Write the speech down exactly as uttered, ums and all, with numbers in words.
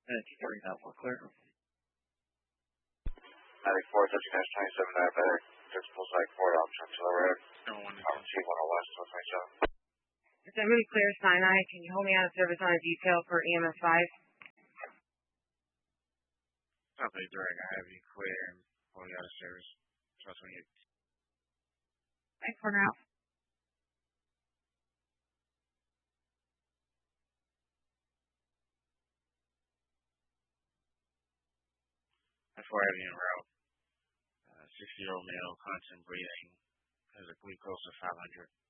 ninety-three, not more clear. ninety-four, thirteen twenty-seven, diabetic, principal site four, option to the road. No one is. T one oh west, one twenty-seven. It's a really clear Sinai. Can you hold me out of service on a detail for E M S five? Copy, direct. I have you clear and hold you out of service. twelve twenty-eight. Thanks for now. That's why I have you en route. Uh, sixty-year-old male, constant breathing, has a glucose of five hundred.